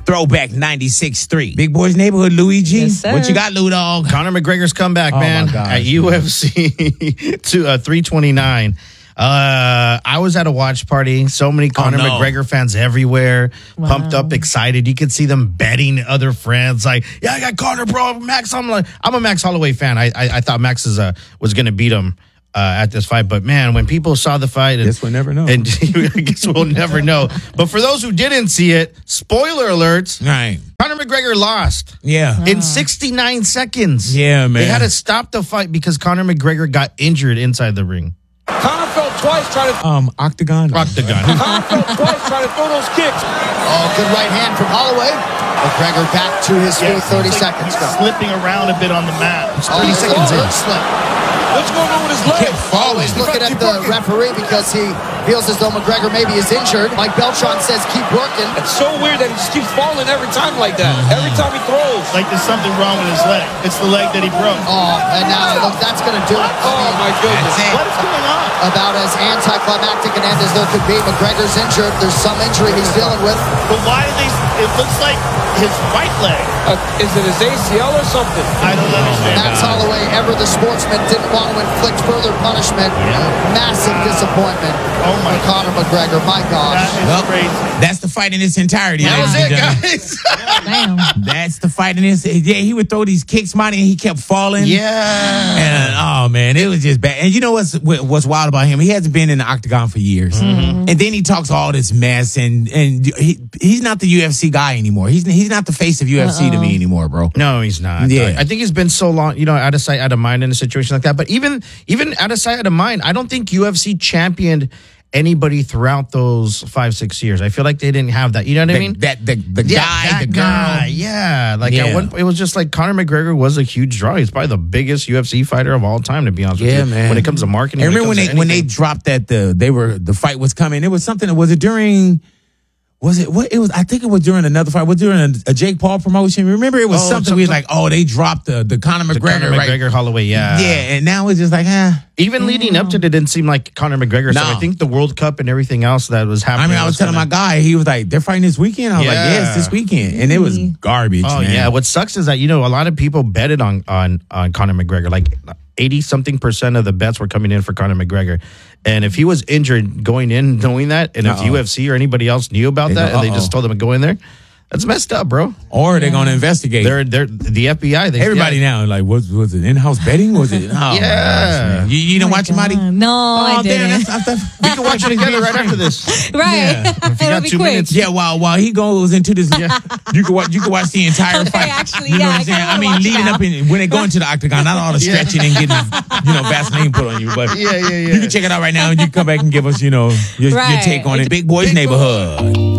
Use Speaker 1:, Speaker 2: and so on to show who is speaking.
Speaker 1: Throwback 96.3. Big Boys Neighborhood, Louis G.
Speaker 2: Yes, sir.
Speaker 1: What you got, Lou Dog?
Speaker 3: Conor McGregor's comeback,
Speaker 1: Oh,
Speaker 3: man,
Speaker 1: my gosh,
Speaker 3: at UFC 329. I was at a watch party. So many Conor McGregor fans everywhere, pumped up, excited. You could see them betting other friends. Like, yeah, I got Conor, bro. Max. I'm a Max Holloway fan. I thought Max was going to beat him at this fight. But, man, when people saw the fight.
Speaker 1: Guess we'll never know.
Speaker 3: And I guess we'll never know. But for those who didn't see it, spoiler alerts.
Speaker 1: Right.
Speaker 3: Conor McGregor lost.
Speaker 1: Yeah.
Speaker 3: In 69 seconds.
Speaker 1: Yeah, man.
Speaker 3: They had to stop the fight because Conor McGregor got injured inside the ring.
Speaker 4: Conor fell twice trying to...
Speaker 1: Octagon.
Speaker 4: Conor fell twice trying to throw those kicks.
Speaker 5: Oh, good right hand from Holloway. McGregor back to his feet, 30 seconds.
Speaker 6: Slipping around a bit on the mat.
Speaker 3: 30 seconds in.
Speaker 5: Slip.
Speaker 4: What's going on with his leg?
Speaker 1: Kept falling.
Speaker 5: He's looking at the referee because he feels as though McGregor maybe is injured. Mike Beltran says keep working.
Speaker 4: It's so weird that he just keeps falling every time like that. Every time he throws.
Speaker 6: Like there's something wrong with his leg. It's the leg that he broke.
Speaker 5: Oh, and now look, that's going to do it.
Speaker 4: Oh, my goodness.
Speaker 6: What is going on?
Speaker 5: About as anticlimactic an end as there could be. McGregor's injured. There's some injury he's dealing with.
Speaker 6: But why do they? It looks like his right leg.
Speaker 4: Is it his ACL or something?
Speaker 6: I don't understand.
Speaker 5: Max Holloway, ever the sportsman, didn't want to inflict further punishment. Massive disappointment
Speaker 6: Oh, my
Speaker 5: for Conor McGregor. My gosh.
Speaker 6: That is crazy.
Speaker 1: That's the fight in its entirety.
Speaker 3: That was
Speaker 1: ladies
Speaker 3: it,
Speaker 1: and gentlemen.
Speaker 3: guys.
Speaker 2: Damn.
Speaker 1: That's the fight in its. Yeah, he would throw these kicks, money, and he kept falling.
Speaker 3: Yeah.
Speaker 1: And oh man, it was just bad. And you know what's wild about him? He hasn't been in the octagon for years, and then he talks all this mess, and he's not the UFC guy anymore. He's not the face of UFC to me anymore, bro.
Speaker 3: No, he's not.
Speaker 1: Yeah.
Speaker 3: I think he's been so long, out of sight, out of mind in a situation like that. But even out of sight, out of mind, I don't think UFC championed anybody throughout those 5-6 years. I feel like they didn't have that. You know what I mean?
Speaker 1: The guy, the girl.
Speaker 3: guy. Yeah. Like
Speaker 1: Yeah.
Speaker 3: at one point, it was just like Conor McGregor was a huge draw. He's probably the biggest UFC fighter of all time, to be honest with you.
Speaker 1: Man.
Speaker 3: When it comes to marketing.
Speaker 1: I remember when they dropped that the fight was coming. It was something. Was it during? Was it what? It was. I think it was during another fight. Was it during a Jake Paul promotion? Remember, it was something. We was like, oh, they dropped the Conor McGregor,
Speaker 3: Conor
Speaker 1: right?
Speaker 3: McGregor Holloway, yeah.
Speaker 1: Yeah, and now it's just like,
Speaker 3: Even leading up to it, it didn't seem like Conor McGregor. So
Speaker 1: No.
Speaker 3: I think the World Cup and everything else that was happening.
Speaker 1: I mean, I was telling my guy, he was like, they're fighting this weekend. I was like, yeah, it's this weekend, and it was garbage.
Speaker 3: Oh
Speaker 1: man.
Speaker 3: yeah. What sucks is that a lot of people betted on Conor McGregor. Like 80-something% of the bets were coming in for Conor McGregor. And if he was injured going in, knowing that, and if UFC or anybody else knew about that, and they just told him to go in there, that's messed up, bro.
Speaker 1: Or they're gonna investigate.
Speaker 3: They're the FBI.
Speaker 1: Everybody now, like, was it in-house betting? Was it? Oh, my gosh, man. You didn't watch it, Marty?
Speaker 2: No, I didn't.
Speaker 3: We can watch it together right after this.
Speaker 2: Right.
Speaker 3: If you
Speaker 2: It'll
Speaker 3: got
Speaker 2: be
Speaker 3: 2
Speaker 2: quick.
Speaker 3: minutes.
Speaker 1: Yeah, while he goes into this, you can watch the entire
Speaker 2: Okay,
Speaker 1: fight.
Speaker 2: actually,
Speaker 1: you know
Speaker 2: yeah,
Speaker 1: what I'm
Speaker 2: I
Speaker 1: saying?
Speaker 2: kinda
Speaker 1: I mean,
Speaker 2: wanna watch it
Speaker 1: leading
Speaker 2: now.
Speaker 1: up in when they go into the octagon, not all the stretching and getting Vaseline put on you, but
Speaker 3: Yeah.
Speaker 1: you can check it out right now and you can come back and give us your
Speaker 2: Right.
Speaker 1: take on it. Big Boys Neighborhood.